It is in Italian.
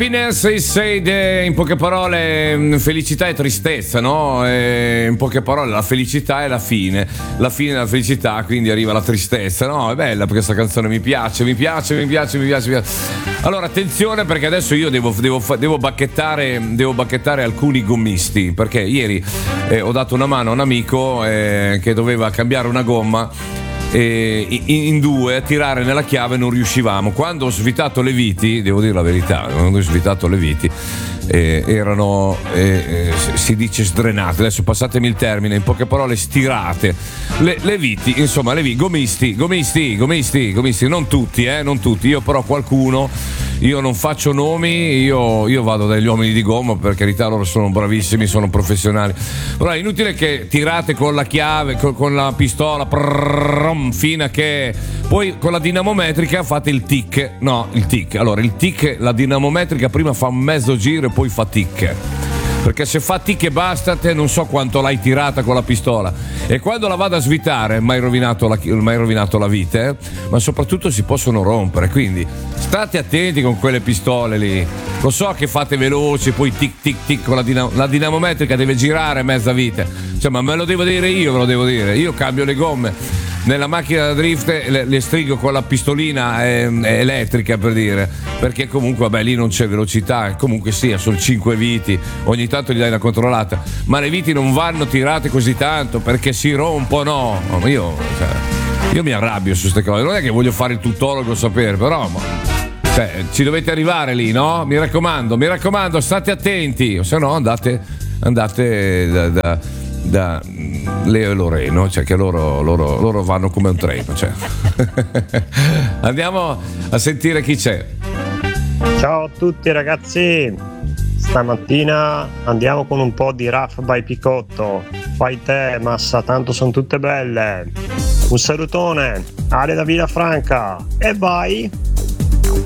Happiness is said, in poche parole felicità e tristezza, no? In poche parole la felicità è la fine della felicità, quindi arriva la tristezza. No, è bella perché questa canzone mi piace. Allora attenzione, perché adesso io devo bacchettare alcuni gommisti, perché ieri ho dato una mano a un amico che doveva cambiare una gomma. In due a tirare nella chiave non riuscivamo. Quando ho svitato le viti, devo dire la verità, quando ho svitato le viti erano si dice sdrenate, adesso passatemi il termine, in poche parole stirate le viti, insomma gomisti, non tutti, io però qualcuno, io non faccio nomi, io vado dagli uomini di gomma, per carità, loro sono bravissimi, sono professionali, però è inutile che tirate con la chiave, con la pistola fino a che poi con la dinamometrica fate il tic. Allora il tic, la dinamometrica prima fa un mezzo giro e poi fa tic, perché se fa tic e basta, te non so quanto l'hai tirata con la pistola, e quando la vado a svitare mai rovinato la vite, ma soprattutto si possono rompere, quindi state attenti con quelle pistole lì. Lo so che fate veloci, poi tic tic tic con la dinamometrica deve girare mezza vite, cioè, ma me lo devo dire io, io cambio le gomme nella macchina da drift, le strigo con la pistolina elettrica, per dire, perché comunque lì non c'è velocità, comunque sia, sono 5 viti, ogni tanto gli dai una controllata, ma le viti non vanno tirate così tanto perché si rompono. Io mi arrabbio su queste cose, non è che voglio fare il tutologo, sapere, però ci dovete arrivare lì, no? Mi raccomando, state attenti, o se no andate da Leo e Loreno, cioè che loro vanno come un treno, cioè. Andiamo a sentire chi c'è. Ciao a tutti ragazzi, stamattina andiamo con un po' di Rough by Picotto. Fai te, massa, tanto sono tutte belle. Un salutone, Ale da Villafranca, e vai.